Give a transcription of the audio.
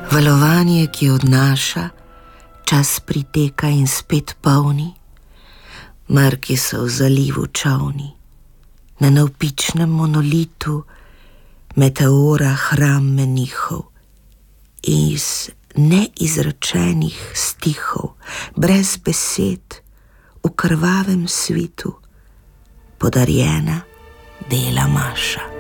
Valovanje, ki odnaša, čas priteka in spet polni, mrki so v zalivu čolni, na navpičnem monolitu meteora hram menihov, iz neizrečenih stihov, brez besed, v krvavem svitu, podarjena bela maša.